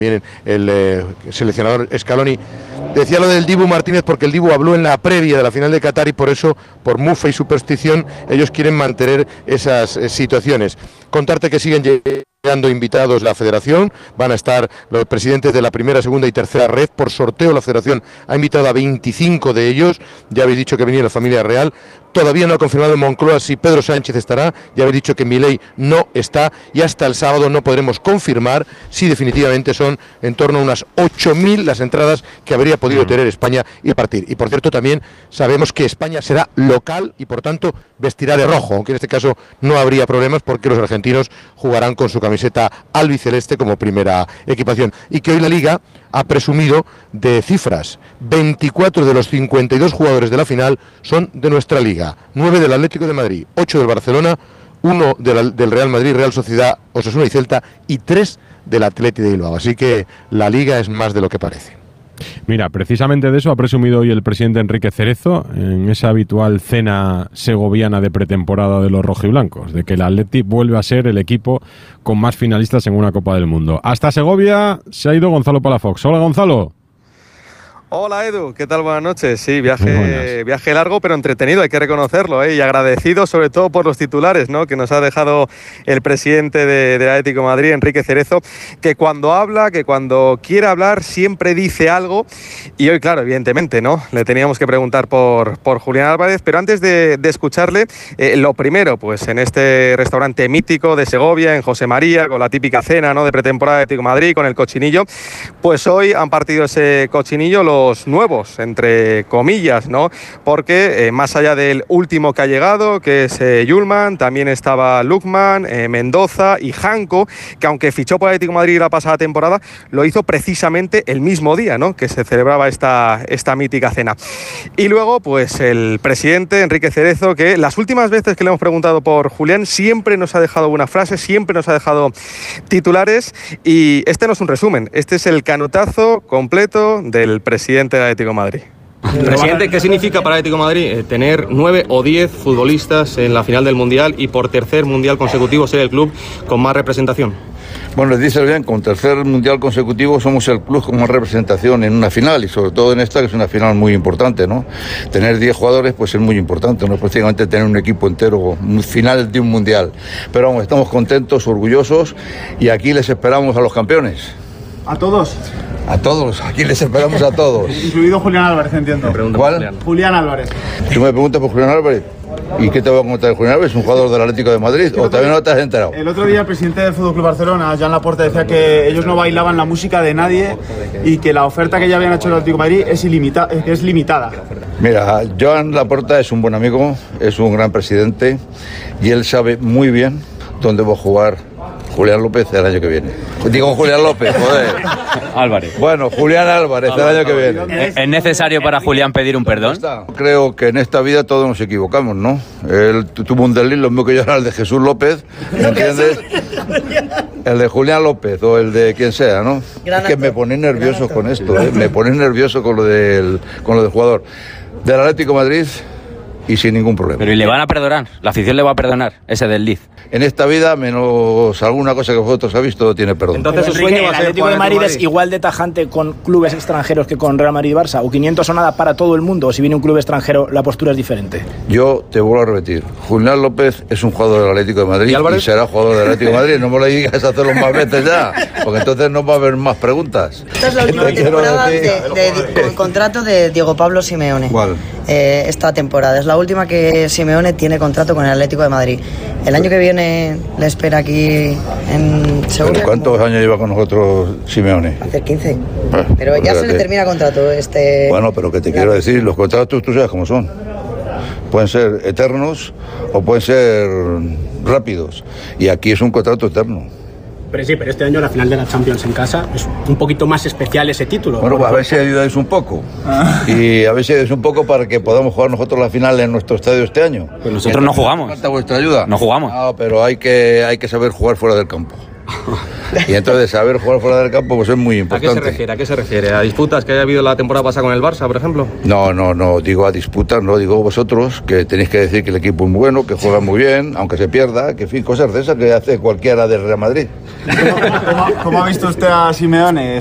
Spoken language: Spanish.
el seleccionador Scaloni. Decía lo del Dibu Martínez porque el Dibu habló en la previa de la final de Qatar y por eso, por mufa y superstición, ellos quieren mantener esas situaciones. Contarte que siguen llegando invitados la federación, van a estar los presidentes de la primera, segunda y tercera red. Por sorteo la federación ha invitado a 25 de ellos, ya habéis dicho que venía la familia real. Todavía no ha confirmado en Moncloa si Pedro Sánchez estará, ya habéis dicho que Milei no está y hasta el sábado no podremos confirmar si definitivamente son en torno a unas 8.000 las entradas que habría podido tener España y partir. Y por cierto también sabemos que España será local y por tanto vestirá de rojo, aunque en este caso no habría problemas porque los argentinos jugarán con su camiseta albiceleste como primera equipación. Y que hoy la Liga ha presumido de cifras. 24 de los 52 jugadores de la final son de nuestra Liga. 9 del Atlético de Madrid, 8 del Barcelona, 1 del Real Madrid, Real Sociedad, Osasuna y Celta y 3 del Athletic de Bilbao. Así que la Liga es más de lo que parece. Mira, precisamente de eso ha presumido hoy el presidente Enrique Cerezo en esa habitual cena segoviana de pretemporada de los rojiblancos, de que el Athletic vuelve a ser el equipo con más finalistas en una Copa del Mundo. Hasta Segovia se ha ido Gonzalo Palafox. Hola, Gonzalo. Hola Edu, ¿qué tal? Buenas noches. Sí, viaje largo pero entretenido, hay que reconocerlo, y agradecido sobre todo por los titulares, ¿no?, que nos ha dejado el presidente del Atlético de Madrid, Enrique Cerezo, que cuando habla, que cuando quiere hablar siempre dice algo, y hoy claro, evidentemente, ¿no?, le teníamos que preguntar por Julián Álvarez, pero antes de escucharle, lo primero, pues en este restaurante mítico de Segovia, en José María, con la típica cena, ¿no?, de pretemporada de Atlético de Madrid, con el cochinillo, pues hoy han partido ese cochinillo los nuevos, entre comillas, ¿no?, porque más allá del último que ha llegado, que es Yulman, también estaba Lukman, Mendoza y Janko, que aunque fichó por Atlético de Madrid la pasada temporada, lo hizo precisamente el mismo día, ¿no?, que se celebraba esta mítica cena. Y luego, pues el presidente Enrique Cerezo, que las últimas veces que le hemos preguntado por Julián, siempre nos ha dejado una frase, siempre nos ha dejado titulares, y este no es un resumen, este es el canutazo completo del presidente del Atlético de Madrid. Presidente, ¿qué significa para Atlético de Madrid tener 9 o 10 futbolistas en la final del Mundial y por tercer Mundial consecutivo ser el club con más representación? Bueno, les dice bien, con tercer Mundial consecutivo somos el club con más representación en una final y sobre todo en esta que es una final muy importante, ¿no? Tener 10 jugadores pues es muy importante, no es prácticamente tener un equipo entero, un final de un Mundial. Pero vamos, estamos contentos, orgullosos y aquí les esperamos a los campeones. ¿A todos? A todos, aquí les esperamos a todos. Incluido Julián Álvarez, entiendo. ¿Cuál? Julián Álvarez. ¿Tú me preguntas por Julián Álvarez? ¿Y qué te voy a contar de Julián Álvarez? ¿Un jugador del Atlético de Madrid? ¿O todavía no te has enterado? El otro día el presidente del FC Barcelona, Joan Laporta, decía que ellos no bailaban la música de nadie y que la oferta que ya habían hecho el Atlético de Madrid es limitada. Mira, Joan Laporta es un buen amigo, es un gran presidente y él sabe muy bien dónde va a jugar Julián López el año que viene. Digo Julián López, joder. Álvarez. Bueno, Julián Álvarez el año que viene. ¿Es necesario para Julián pedir un perdón? Creo que en esta vida todos nos equivocamos, ¿no? Él tuvo un desliz, lo mismo que yo era el de Jesús López, ¿me entiendes? El de Julián López o el de quien sea, ¿no? Es que me ponéis nervioso con esto, me ponéis nervioso con lo del jugador. Del Atlético de Madrid y sin ningún problema. Pero ¿y le van a perdonar? ¿La afición le va a perdonar ese desliz? En esta vida, menos alguna cosa que vosotros habéis visto, tiene perdón. Entonces su sueño va a ser el Atlético de Madrid es igual de tajante con clubes extranjeros que con Real Madrid y Barça, o 500 o nada para todo el mundo, o si viene un club extranjero la postura es diferente. Yo te vuelvo a repetir, Julián López es un jugador del Atlético de Madrid y será jugador del Atlético de Madrid. No me lo digas a hacerlo más veces ya, porque entonces no va a haber más preguntas. Esta es la última temporada con contrato de Diego Pablo Simeone. ¿Cuál? Esta temporada es la última que Simeone tiene contrato con el Atlético de Madrid. El año que viene le espera aquí en Segovia. ¿Cuántos años lleva con nosotros Simeone? Hace 15. Pero ya se le termina contrato este. Bueno, pero que te quiero decir, los contratos tú sabes cómo son. Pueden ser eternos o pueden ser rápidos. Y aquí es un contrato eterno. Pero sí, pero este año la final de la Champions en casa es un poquito más especial ese título. Bueno, pues a ver si ayudáis un poco. Y a ver si ayudáis un poco para que podamos jugar nosotros la final en nuestro estadio este año. Pues nosotros no jugamos. ¿Falta vuestra ayuda? No jugamos. No, pero hay que saber jugar fuera del campo. Y entonces saber jugar fuera del campo pues es muy importante. ¿A qué se refiere? ¿A disputas que haya habido la temporada pasada con el Barça, por ejemplo? No, digo a disputas, no digo vosotros, que tenéis que decir que el equipo es muy bueno, que juega muy bien, aunque se pierda, que en fin, cosas de esas que hace cualquiera del Real Madrid. ¿Cómo ha visto usted a Simeone?